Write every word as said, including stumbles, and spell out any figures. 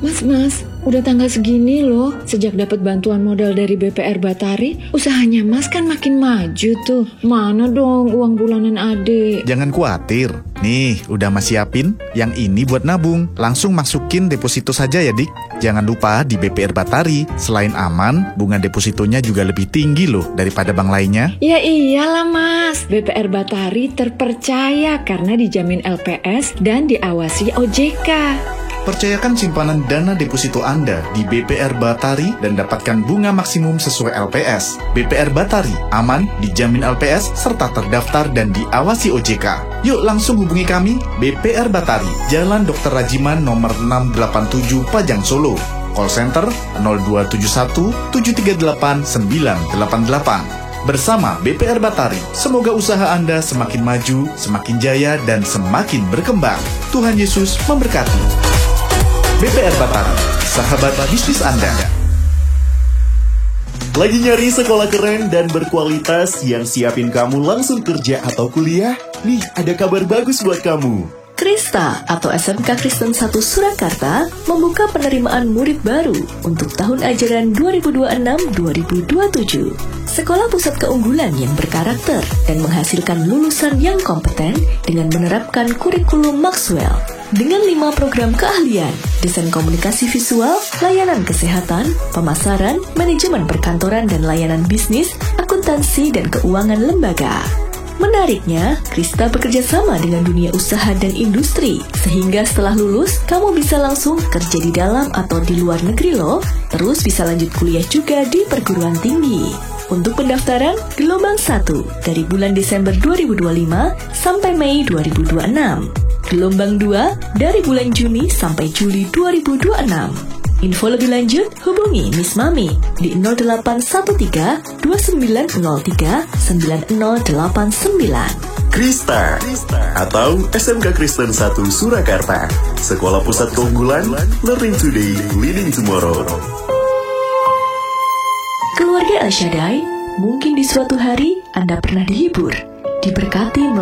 Mas, mas, udah tanggal segini loh. Sejak dapat bantuan modal dari B P R Batari, usahanya mas kan makin maju tuh. Mana dong uang bulanan adik? Jangan khawatir. Nih, udah mas siapin. Yang ini buat nabung. Langsung masukin deposito saja ya, Dik. Jangan lupa di B P R Batari, selain aman, bunga depositonya juga lebih tinggi loh daripada bank lainnya. Ya iyalah mas, B P R Batari terpercaya karena dijamin L P S dan diawasi O J K. Percayakan simpanan dana deposito Anda di B P R Batari dan dapatkan bunga maksimum sesuai L P S. B P R Batari, aman, dijamin L P S, serta terdaftar dan diawasi O J K. Yuk langsung hubungi kami, B P R Batari, Jalan Dokter Rajiman nomor enam delapan tujuh Pajang Solo. Call center nol dua tujuh satu tujuh tiga delapan sembilan delapan delapan. Bersama B P R Batari, semoga usaha Anda semakin maju, semakin jaya, dan semakin berkembang. Tuhan Yesus memberkati. B P R Batari, sahabat bisnis Anda. Lagi nyari sekolah keren dan berkualitas yang siapin kamu langsung kerja atau kuliah? Nih, ada kabar bagus buat kamu. Krista atau S M K Kristen satu Surakarta membuka penerimaan murid baru untuk tahun ajaran dua ribu dua puluh enam dua ribu dua puluh tujuh. Sekolah pusat keunggulan yang berkarakter dan menghasilkan lulusan yang kompeten dengan menerapkan kurikulum Maxwell. Dengan lima program keahlian, desain komunikasi visual, layanan kesehatan, pemasaran, manajemen perkantoran dan layanan bisnis, akuntansi dan keuangan lembaga. Menariknya, Krista bekerja sama dengan dunia usaha dan industri, sehingga setelah lulus, kamu bisa langsung kerja di dalam atau di luar negeri loh, terus bisa lanjut kuliah juga di perguruan tinggi. Untuk pendaftaran, gelombang satu dari bulan Desember dua ribu dua puluh lima sampai Mei dua ribu dua puluh enam. Gelombang dua dari bulan Juni sampai Juli dua ribu dua puluh enam. Info lebih lanjut hubungi Miss Mami di nol delapan satu tiga dua sembilan nol tiga sembilan nol delapan sembilan. Krista atau S M K Kristen satu Surakarta, sekolah pusat keunggulan, learning today, leading tomorrow. Keluarga El Shaddai, mungkin di suatu hari Anda pernah dihibur, diberkati